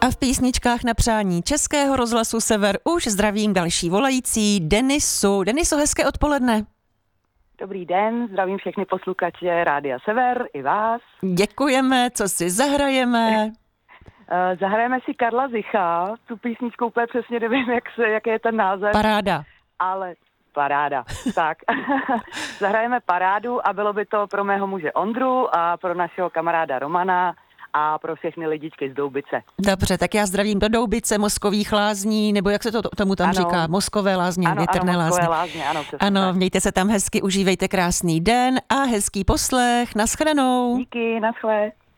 A v písničkách na přání Českého rozhlasu Sever už zdravím další volající Denisu. Deniso, hezké odpoledne. Dobrý den, zdravím všechny posluchače Rádia Sever i vás. Děkujeme, co si zahrajeme? Zahrajeme si Karla Zicha, tu písničku úplně přesně nevím, jaký je ten název. Paráda. Ale paráda, tak. Zahrajeme parádu a bylo by to pro mého muže Ondru a pro našeho kamaráda Romana a pro všechny lidičky z Doubice. Dobře, tak já zdravím do Doubice, Mozkových lázní, nebo jak se to tomu tam říká? Mozkové lázně, Větrné lázně. Ano, mějte se tam hezky, užívejte krásný den a hezký poslech. Naschledanou. Díky, naschle.